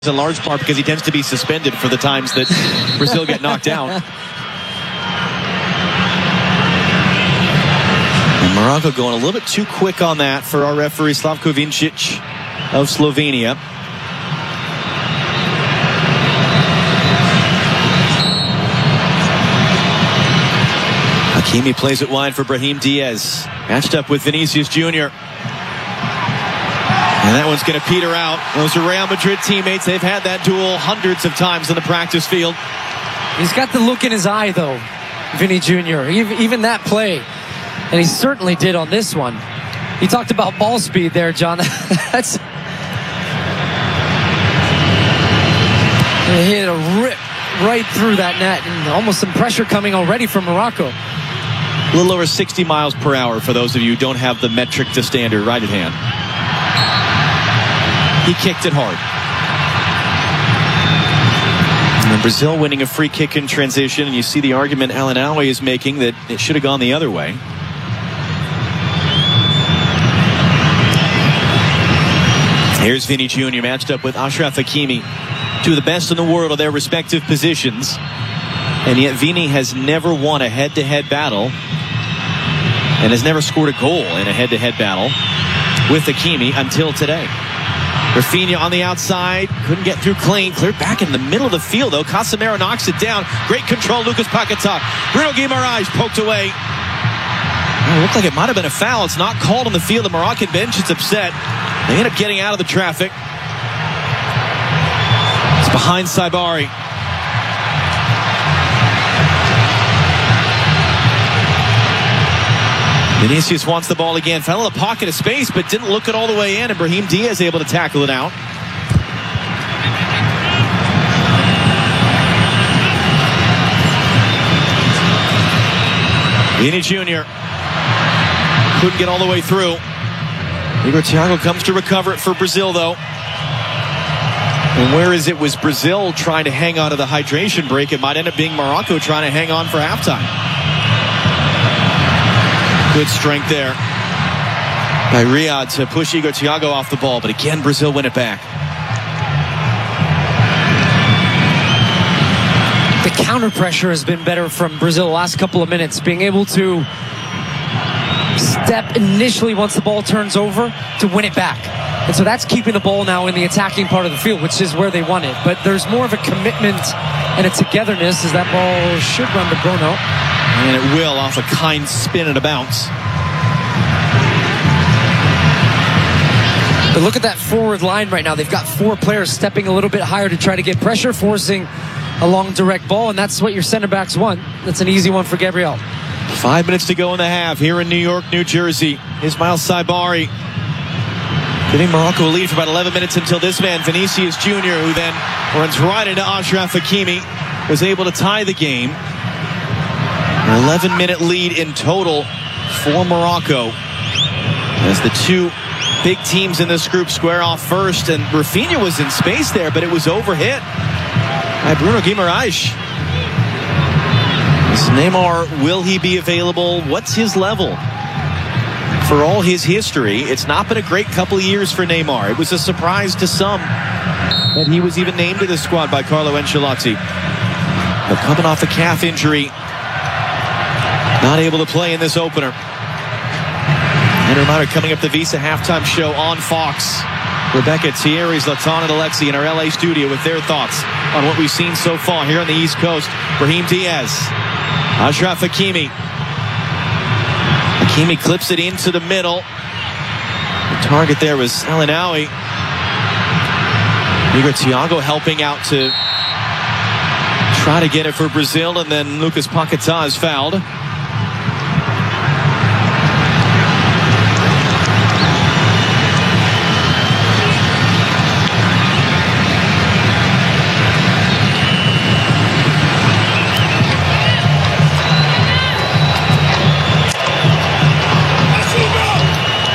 in large part because he tends to be suspended for the times that Brazil get knocked out. And Morocco going a little bit too quick on that for our referee Slavko Vincic of Slovenia. Hakimi plays it wide for Brahim Diaz. Matched up with Vinicius Jr. And that one's going to peter out. Those are Real Madrid teammates. They've had that duel hundreds of times in the practice field. He's got the look in his eye, though, Vinny Jr. Even that play. And he certainly did on this one. You talked about ball speed there, John. That's... He hit a rip right through that net. And almost some pressure coming already from Morocco. A little over 60 miles per hour for those of you who don't have the metric to standard right at hand. He kicked it hard. And Brazil winning a free kick in transition, and you see the argument Alan Alway is making that it should have gone the other way. Here's Vinny Jr. matched up with Achraf Hakimi, two of the best in the world of their respective positions, and yet Vinny has never won a head-to-head battle and has never scored a goal in a head-to-head battle with Hakimi until today. Rafinha on the outside, couldn't get through clean, cleared back in the middle of the field though. Casemiro knocks it down, great control, Lucas Paquetá. Bruno Guimaraes poked away. It looked like it might have been a foul. It's not called on the field. The Moroccan bench is upset. They end up getting out of the traffic. It's behind Saibari. Vinicius wants the ball again. Fell in the pocket of space, but didn't look it all the way in. And Brahim Diaz able to tackle it out. Vini Jr. couldn't get all the way through. Igor Thiago comes to recover it for Brazil, though. And whereas it was Brazil trying to hang on to the hydration break, it might end up being Morocco trying to hang on for halftime. Good strength there by Riyad to push Igor Thiago off the ball. But again, Brazil win it back. The counter pressure has been better from Brazil the last couple of minutes. Being able to step initially once the ball turns over to win it back. And so that's keeping the ball now in the attacking part of the field, which is where they want it. But there's more of a commitment and a togetherness as that ball should run to Bruno. And it will off a kind spin and a bounce. But look at that forward line right now. They've got four players stepping a little bit higher to try to get pressure, forcing a long direct ball, and that's what your center backs want. That's an easy one for Gabriel. 5 minutes to go in the half here in New York, New Jersey. Ismail Saibari giving Morocco a lead for about 11 minutes until this man, Vinicius Jr., who then runs right into Achraf Hakimi, was able to tie the game. An 11-minute lead in total for Morocco as the two big teams in this group square off first. And Rafinha was in space there, but it was overhit by Bruno Guimaraes. Is Neymar, will he be available? What's his level? For all his history, it's not been a great couple of years for Neymar. It was a surprise to some that he was even named to the squad by Carlo Ancelotti. But coming off a calf injury, not able to play in this opener. And a reminder, coming up the Visa halftime show on Fox. Rebecca, Thierry, Zlatan, and Alexi in our LA studio with their thoughts on what we've seen so far here on the East Coast. Brahim Diaz, Achraf Hakimi. Hakimi clips it into the middle. The target there was El Ainaoui. Igor Thiago helping out to try to get it for Brazil, and then Lucas Paquetá is fouled.